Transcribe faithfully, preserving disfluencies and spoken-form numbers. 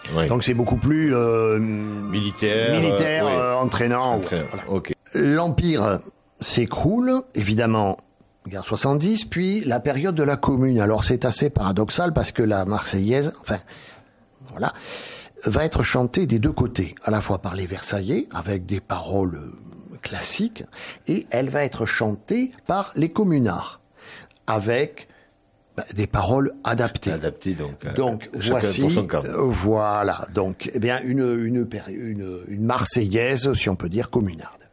Oui. Donc c'est beaucoup plus euh, militaire, militaire euh, oui. euh, entraînant. Entraînant. Voilà. Ok. L'Empire s'écroule, évidemment, guerre soixante-dix, puis la période de la Commune. Alors c'est assez paradoxal parce que la Marseillaise, enfin, voilà, va être chantée des deux côtés, à la fois par les Versaillais, avec des paroles classiques, et elle va être chantée par les communards, avec bah, des paroles adaptées. Adaptées, donc. Donc euh, chacun voici, pour son camp. euh, voilà, donc eh bien une une une une Marseillaise, si on peut dire, communarde.